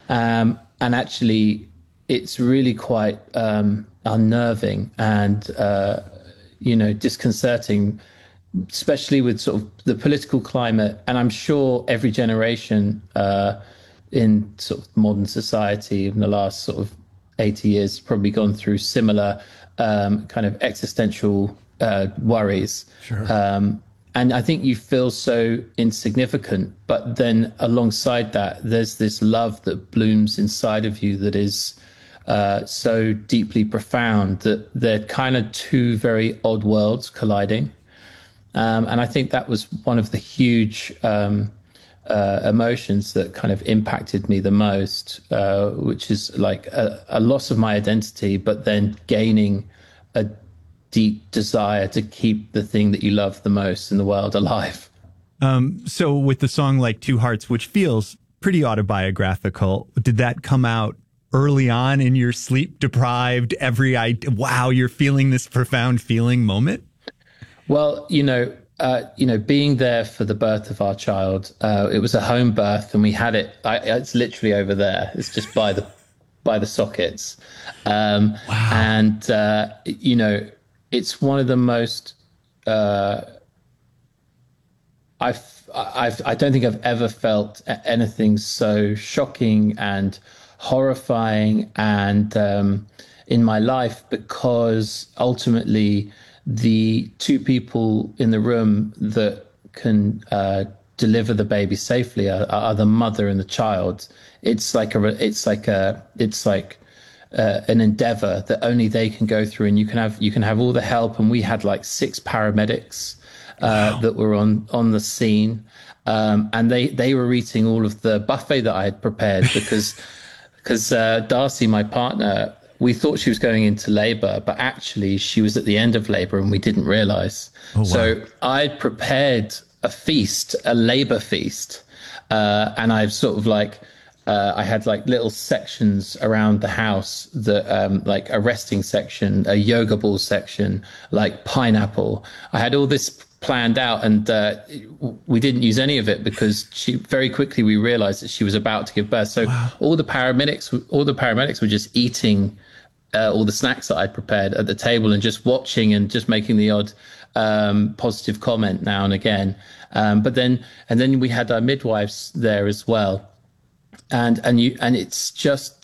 And actually, it's really quite unnerving and disconcerting, especially with sort of the political climate. And I'm sure every generation in sort of modern society in the last sort of 80 years has probably gone through similar kind of existential worries. Sure. And I think you feel so insignificant, but then alongside that, there's this love that blooms inside of you that is so deeply profound that they're kind of two very odd worlds colliding. And I think that was one of the huge emotions that kind of impacted me the most, which is like a loss of my identity, but then gaining a deep desire to keep the thing that you love the most in the world alive. So with the song like Two Hearts, which feels pretty autobiographical, did that come out early on in your sleep deprived, wow, you're feeling this profound feeling moment? Well, being there for the birth of our child, it was a home birth and we had it, it's literally over there. It's just by the sockets. Wow. And, it's one of the most, I don't think I've ever felt anything so shocking and horrifying and in my life, because ultimately the two people in the room that can deliver the baby safely are the mother and the child. It's like an endeavor that only they can go through, and you can have all the help. And we had like 6 paramedics that were on the scene, and they were eating all of the buffet that I had prepared because Darcy, my partner, we thought she was going into labor, but actually she was at the end of labor and we didn't realize. Oh, wow. So I prepared a feast, a labor feast, and I've sort of like I had like little sections around the house that like a resting section, a yoga ball section, like pineapple. I had all this planned out, and we didn't use any of it because very quickly we realized that she was about to give birth. So wow. all the paramedics were just eating all the snacks that I'd prepared at the table and just watching and just making the odd positive comment now and again. But then we had our midwives there as well. And it's just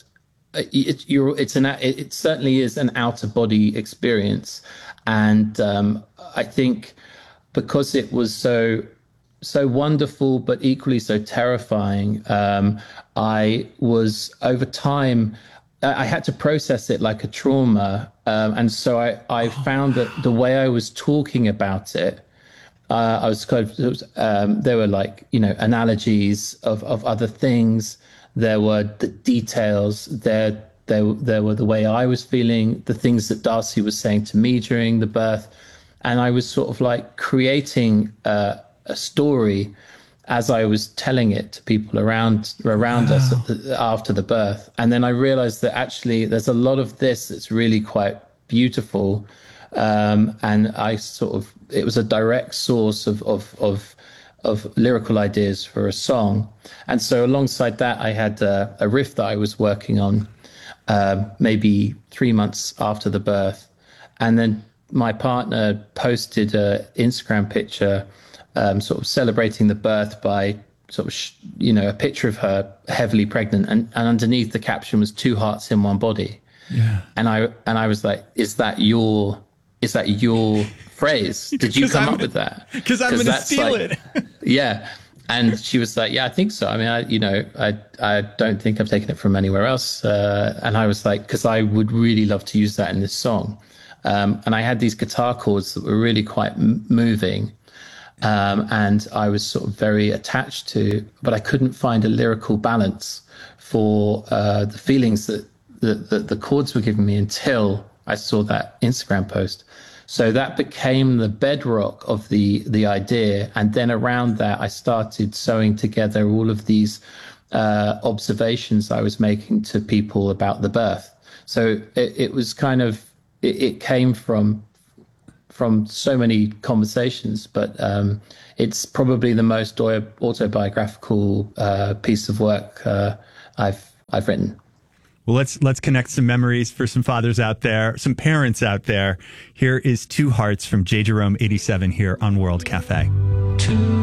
it certainly is an out of body experience, and I think because it was so wonderful but equally so terrifying, I was over time I had to process it like a trauma, and so I found that the way I was talking about it, I was kind of there were like analogies of other things. There were the details. There were the way I was feeling, the things that Darcy was saying to me during the birth, and I was sort of like creating a story as I was telling it to people around us after the birth. And then I realized that actually there's a lot of this that's really quite beautiful, and it was a direct source of lyrical ideas for a song. And so alongside that, I had a riff that I was working on maybe 3 months after the birth. And then my partner posted an Instagram picture sort of celebrating the birth by sort of, a picture of her heavily pregnant. And underneath the caption was 2 hearts in one body. Yeah. And I was like, is that your phrase? Did you come up with that? Because I'm going to steal it. Yeah. And she was like, yeah, I think so. I mean, I don't think I've taken it from anywhere else. And I was like, because I would really love to use that in this song. And I had these guitar chords that were really quite moving. And I was sort of very attached to, but I couldn't find a lyrical balance for the feelings that the chords were giving me until I saw that Instagram post. So that became the bedrock of the idea. And then around that, I started sewing together all of these observations I was making to people about the birth. So it was kind of, it came from so many conversations, but it's probably the most autobiographical piece of work I've written. Well, let's connect some memories for some fathers out there, some parents out there. Here is Two Hearts from J. Jerome 87 here on World Cafe.